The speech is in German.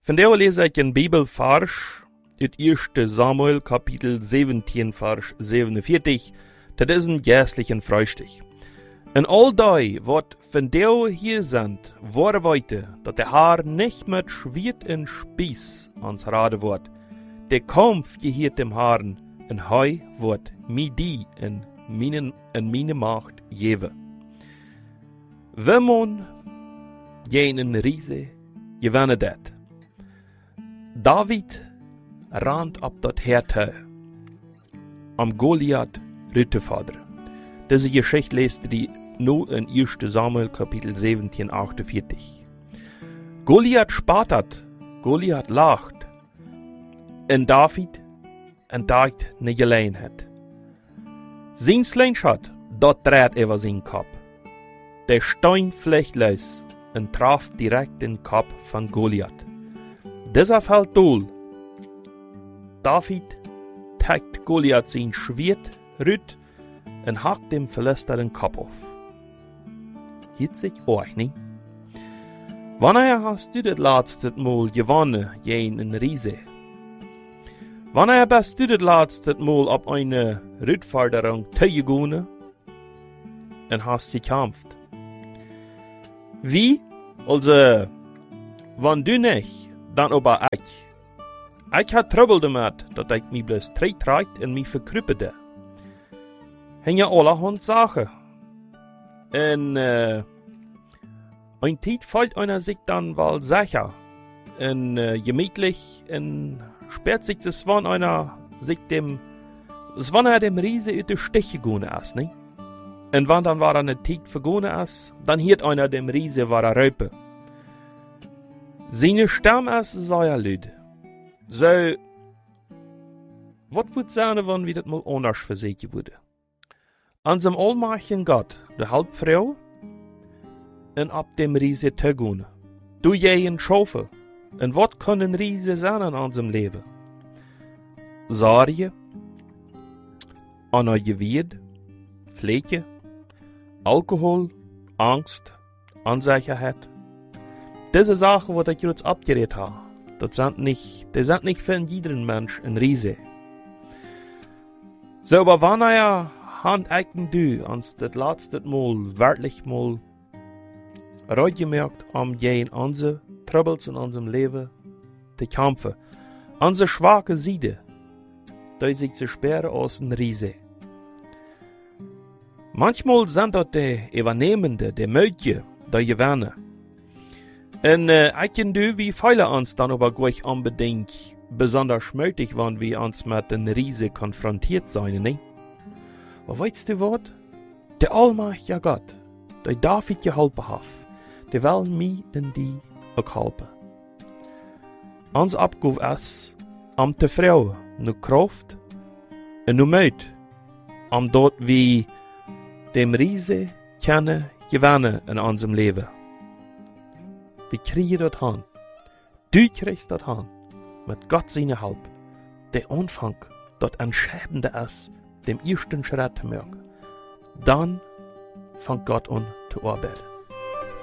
Vandaag lees ik een Bibelvers uit 1 Samuel kapitel 17 vers 47. Dat is een geestlichen Frühstück. En al die wat vandaag hier zijn, worden weten, dat de Herr nicht met Schwert en Spieß ans Rade wordt. De Kampf gehiert dem Herrn, en hij wordt mij die en meine Macht geven. We mon een Riese gewinnen dat. David rand op dat Herde, am Goliath Rüttefadre. Diese Geschichte leest die nu in 1 Samuel kapitel 17, 48. Goliath spatert, Goliath lacht, en David niet Gelegenheit. Zijn slingshot, dat dreht over zijn kop. Der Stein fliegt los en traf direkt den Kopf van Goliath. Dieser fällt dood. David tagt Goliath sein Schwert rüt en hakt dem Philister den Kopf auf. Hiet sich euch, nicht? Wanneer hast du das laatste Mal gewonnen gegen een Riese? Wanneer bist du das laatste Mal op eine Rütforderung tegengegangen en hast gekämpft? Wie? Also, wann du nicht, dann aber ich. Ich had trouble damit, dat ik mij bloos treit en mij verkruppede. Hingen allerhand Sachen. En, een tijd fällt einer sich dann wel sicher. En, gemütlich, en sperrt sich das, wann einer sich dem Riese uit de Stich gegangen ist, nicht? En wann dann war eine Tijd vergangen ist, dann hielt einer dem Riese war Röpe. Seine Stamm ist sehr lüd. So, wat wird sein, wenn wir das mal anders versehen würde? An dem allmächtigen Gott, der Halbfrau, und ab dem Riese Tögun. Du je ein Schaufel, und wat können Riese sein in unserem Leben? Sorge, Ungewied, Pflege, Alkohol, Angst, Unsicherheit. Diese Sachen, die ich jetzt abgeredet habe, die sind nicht für jeden Mensch ein Riese. So, aber wann hand du ans das letzte Mal wirklich mal gemerkt, gegen unsere Troubles in unserem Leben zu kämpfen, unsere schwache Seite, die sich zu sperren aus ein Riese. Manchmal sind das die Übernehmende, die Mödje, die Gewinner. Und ich kann du, wie viele uns dann aber gleich unbedingt besonders schmütig, wenn wir uns mit den Riese konfrontiert sein, nicht? Aber weißt du was? Der allmächtige Gott, der David geholfen hat, der will mich und die auch helfen. Uns Abgabe ist, te Frau, nur Kraft und nur Mut, dort wie dem Riese können gewinnen in unserem Leben. Wir kriegen das hin. Du kriegst das hin. Mit Gott seine Hilfe. Der Anfang, das Entscheidende ist, dem ersten Schritt zu machen. Dann fängt Gott an zu arbeiten.